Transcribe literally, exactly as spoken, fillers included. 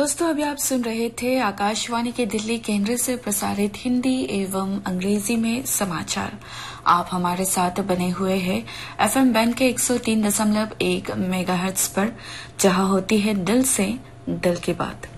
दोस्तों अभी आप सुन रहे थे आकाशवाणी के दिल्ली केंद्र से प्रसारित हिंदी एवं अंग्रेजी में समाचार। आप हमारे साथ बने हुए हैं एफएम बैंड के एक सौ तीन दशमलव एक मेगाहर्ट्ज पर, जहां होती है दिल से दिल की बात।